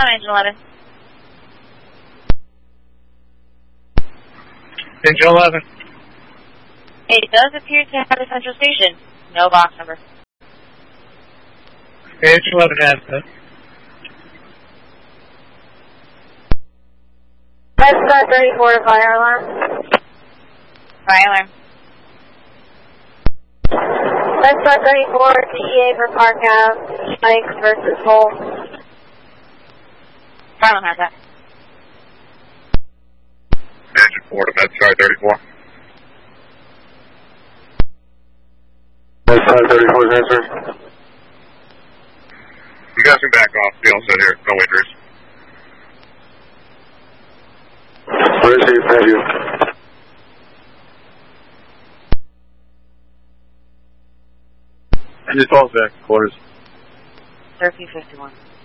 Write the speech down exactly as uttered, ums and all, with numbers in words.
on engine eleven. Engine eleven. It does appear to have a central station. No box number. Engine eleven has that. Red Star thirty-four, fire alarm. Fire alarm. Red Star thirty-four, T E A for Park Ave, Mike versus Hole. Farland has that. Engine four to Red Star thirty-four. Red Star thirty-four, answer. You guys can back off. The all set here. No injuries. Receive, thank you. Just falls back, quarters. thirteen fifty-one.